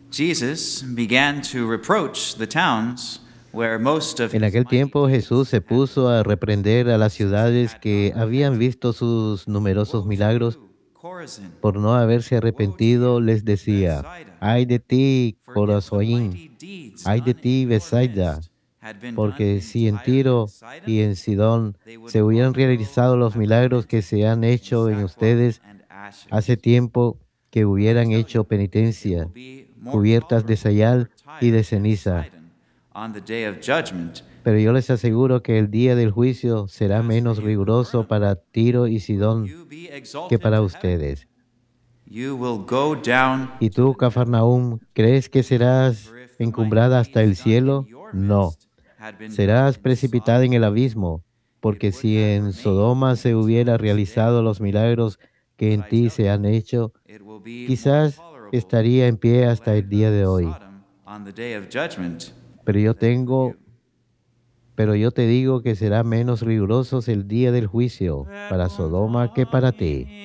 Jesus began to reproach the towns where most of En his aquel mighty tiempo Jesús se had puso a reprender a las since they ciudades had not que habían repented. visto sus numerosos Woe to milagros you, Chorazin! por no haberse Woe to arrepentido. you, Les decía: Bethsaida! ay de ti, For if the Corazoín, mighty deeds ay de done ti, in your Bethsaida, midst had been done porque in si en Tyre and Tiro y Sidon, en Sidón they would se hubieran long ago realizado los have milagros que lamented se han in hecho en sackcloth ustedes, and hace ashes. tiempo que But I hubieran tell hecho you, it will penitencia, be more cubiertas de tolerable for sayal y de Tyre and ceniza. Sidon on the day of judgment Pero yo les aseguro que el día del juicio será as for menos you, riguroso Capernaum. para Tiro y Will Sidón you be que exalted para to heaven? ustedes. You will go down ¿Y to tú, the nether. Cafarnaúm, crees que serás For if the mighty encumbrada hasta el deeds done in cielo? your No, midst had been done serás in precipitada Sodom, en el abismo, it porque would si have en remained Sodoma se until hubiera this day. realizado los milagros que But en I ti tell se you, han hecho, it will be more quizás tolerable estaría en for pie the hasta el land día of de hoy. Sodom on the day of judgment Pero yo than for tengo, you. pero yo te digo que será menos riguroso el día del juicio para Sodoma que para ti.